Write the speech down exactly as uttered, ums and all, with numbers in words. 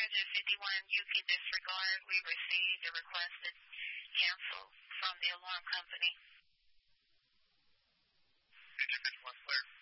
to fifty-one U P disregard. We received a requested cancel from the alarm company. Engine fifty-one clear.